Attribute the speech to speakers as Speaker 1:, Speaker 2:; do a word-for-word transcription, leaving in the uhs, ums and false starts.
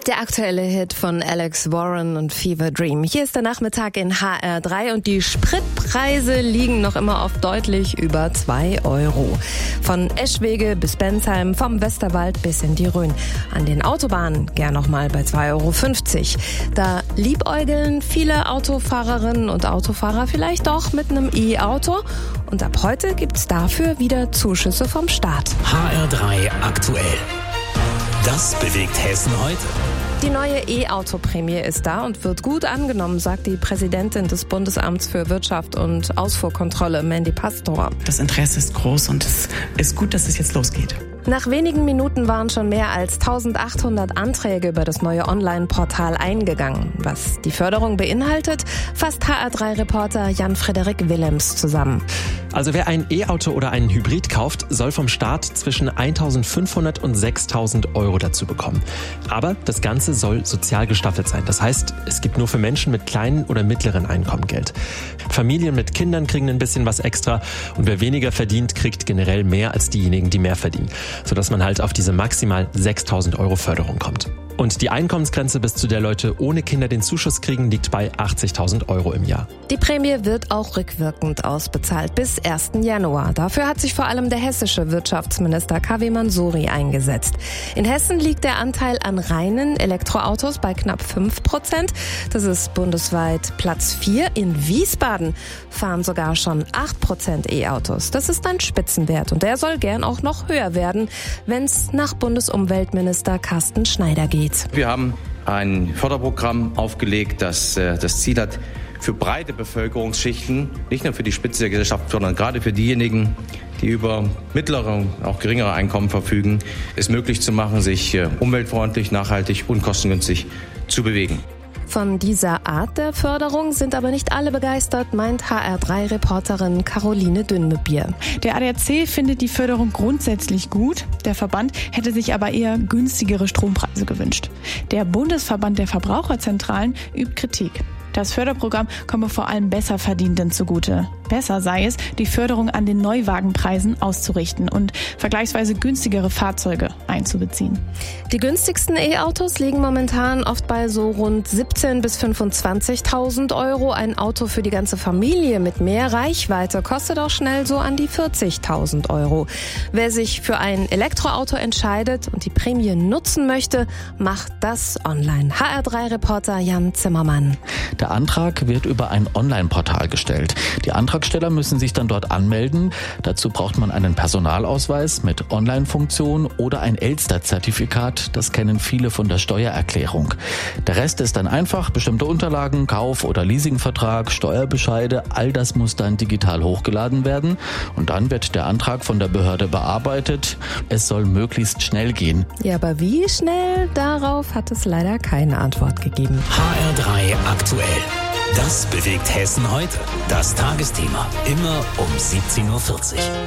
Speaker 1: Der aktuelle Hit von Alex Warren und Fever Dream. Hier ist der Nachmittag in H R drei und die Spritpreise liegen noch immer auf deutlich über zwei Euro. Von Eschwege bis Bensheim, vom Westerwald bis in die Rhön. An den Autobahnen gern noch mal bei zwei Euro fünfzig. Da liebäugeln viele Autofahrerinnen und Autofahrer vielleicht doch mit einem E-Auto. Und ab heute gibt's dafür wieder Zuschüsse vom Staat.
Speaker 2: H R drei aktuell. Das bewegt Hessen heute.
Speaker 1: Die neue E-Auto-Prämie ist da und wird gut angenommen, sagt die Präsidentin des Bundesamts für Wirtschaft und Ausfuhrkontrolle, Mandy Pastor.
Speaker 3: Das Interesse ist groß und es ist gut, dass es jetzt losgeht.
Speaker 1: Nach wenigen Minuten waren schon mehr als eintausendachthundert Anträge über das neue Online-Portal eingegangen. Was die Förderung beinhaltet, fasst H R drei Reporter Jan-Frederik Willems zusammen.
Speaker 4: Also wer ein E-Auto oder einen Hybrid kauft, soll vom Staat zwischen eintausendfünfhundert und sechstausend Euro dazu bekommen. Aber das Ganze soll sozial gestaffelt sein. Das heißt, es gibt nur für Menschen mit kleinen oder mittleren Einkommen Geld. Familien mit Kindern kriegen ein bisschen was extra und wer weniger verdient, kriegt generell mehr als diejenigen, die mehr verdienen, sodass man halt auf diese maximal sechstausend Euro Förderung kommt. Und die Einkommensgrenze, bis zu der Leute ohne Kinder den Zuschuss kriegen, liegt bei achtzigtausend Euro im Jahr.
Speaker 1: Die Prämie wird auch rückwirkend ausbezahlt bis ersten Januar. Dafür hat sich vor allem der hessische Wirtschaftsminister K W Mansouri eingesetzt. In Hessen liegt der Anteil an reinen Elektroautos bei knapp fünf Prozent. Das ist bundesweit Platz vier. In Wiesbaden fahren sogar schon acht Prozent E-Autos. Das ist ein Spitzenwert und der soll gern auch noch höher werden, wenn es nach Bundesumweltminister Carsten Schneider geht.
Speaker 5: Wir haben ein Förderprogramm aufgelegt, das äh, das Ziel hat, für breite Bevölkerungsschichten, nicht nur für die Spitze der Gesellschaft, sondern gerade für diejenigen, die über mittlere, auch geringere Einkommen verfügen, es möglich zu machen, sich äh, umweltfreundlich, nachhaltig und kostengünstig zu bewegen.
Speaker 1: Von dieser Art der Förderung sind aber nicht alle begeistert, meint H R drei Reporterin Caroline Dünnmebier.
Speaker 3: Der A D A C findet die Förderung grundsätzlich gut. Der Verband hätte sich aber eher günstigere Strompreise gewünscht. Der Bundesverband der Verbraucherzentralen übt Kritik. Das Förderprogramm komme vor allem Besserverdienenden zugute. Besser sei es, die Förderung an den Neuwagenpreisen auszurichten und vergleichsweise günstigere Fahrzeuge einzubeziehen.
Speaker 1: Die günstigsten E-Autos liegen momentan oft bei so rund siebzehntausend bis fünfundzwanzigtausend Euro. Ein Auto für die ganze Familie mit mehr Reichweite kostet auch schnell so an die vierzigtausend Euro. Wer sich für ein Elektroauto entscheidet und die Prämie nutzen möchte, macht das online. H R drei Reporter Jan Zimmermann.
Speaker 6: Der Antrag wird über ein Online-Portal gestellt. Die Antragsteller müssen sich dann dort anmelden. Dazu braucht man einen Personalausweis mit Online-Funktion oder ein Elster-Zertifikat. Das kennen viele von der Steuererklärung. Der Rest ist dann einfach, bestimmte Unterlagen, Kauf- oder Leasingvertrag, Steuerbescheide, all das muss dann digital hochgeladen werden. Und dann wird der Antrag von der Behörde bearbeitet. Es soll möglichst schnell gehen.
Speaker 1: Ja, aber wie schnell? Darauf hat es leider keine Antwort gegeben.
Speaker 2: H R drei aktuell. Das bewegt Hessen heute. Das Tagesthema. Immer um siebzehn Uhr vierzig.